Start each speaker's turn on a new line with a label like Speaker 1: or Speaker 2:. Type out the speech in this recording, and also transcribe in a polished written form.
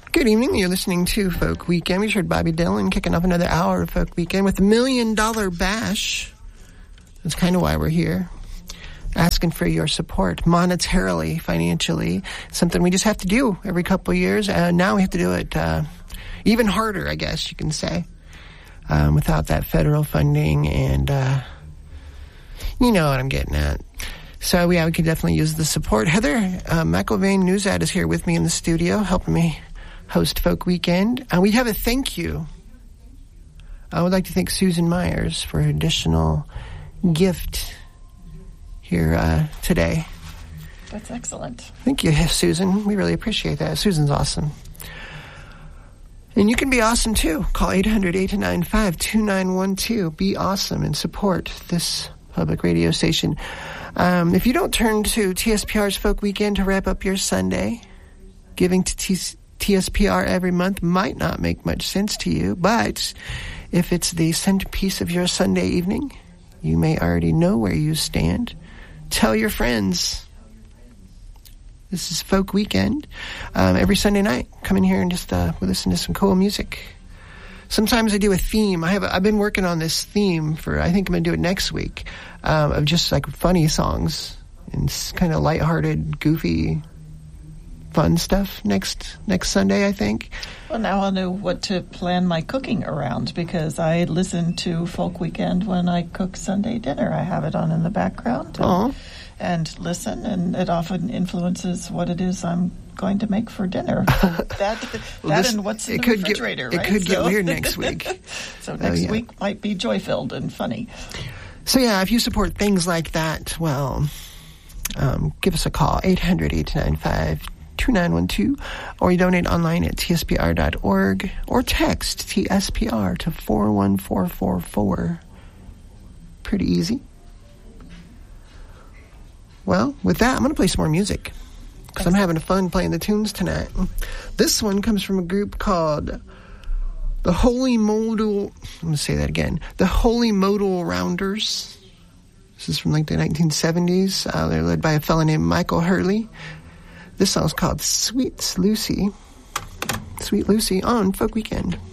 Speaker 1: Good evening. You're listening to Folk Weekend. We just heard Bobby Dylan kicking off another hour of Folk Weekend with $1 Million Bash. That's kind of why we're here. Asking for your support monetarily, financially. Something we just have to do every couple of years. And now we have to do it even harder, I guess you can say, without that federal funding. And you know what I'm getting at. So, yeah, we could definitely use the support. Heather McIlvain Newsad is here with me in the studio, helping me host Folk Weekend. We have a thank you. I would like to thank Susan Myers for her additional gift here today.
Speaker 2: That's excellent.
Speaker 1: Thank you, Susan. We really appreciate that. Susan's awesome. And you can be awesome, too. Call 800-895-2912. Be awesome and support this public radio station. If you don't turn to TSPR's Folk Weekend to wrap up your Sunday, giving to TSPR every month might not make much sense to you, but if it's the centerpiece of your Sunday evening, you may already know where you stand. Tell your friends. This is Folk Weekend. Every Sunday night, come in here and just listen to some cool music. Sometimes I do a theme. I've been working on this theme for, I think I'm going to do it next week, of just like funny songs and kind of lighthearted, goofy, fun stuff next Sunday, I think.
Speaker 2: Well, now I'll know what to plan my cooking around, because I listen to Folk Weekend when I cook Sunday dinner. I have it on in the background and listen, and it often influences what it is I'm going to make for dinner. And what's in the refrigerator, right?
Speaker 1: It could get weird next week.
Speaker 2: So next week might be joy-filled and funny.
Speaker 1: So, yeah, if you support things like that, well, give us a call, 800-895-2912, or you donate online at tspr.org, or text TSPR to 41444. Pretty easy. Well, with that, I'm going to play some more music, because I'm having fun playing the tunes tonight. This one comes from a group called the Holy Modal... I'm going to say that again. The Holy Modal Rounders. This is from like the 1970s. They're led by a fellow named Michael Hurley. This song's called Sweet Lucy. Sweet Lucy on Folk Weekend.